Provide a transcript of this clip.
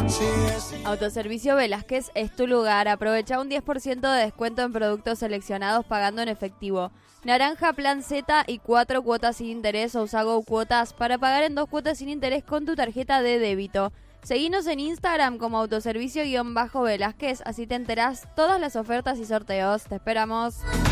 Autoservicio Velázquez es tu lugar. Aprovecha un 10% de descuento en productos seleccionados pagando en efectivo. Naranja Plan Z y 4 cuotas sin interés o usa Go Cuotas para pagar en 2 cuotas sin interés con tu tarjeta de débito. Seguinos en Instagram como autoservicio-Velázquez, así te enterás todas las ofertas y sorteos. Te esperamos.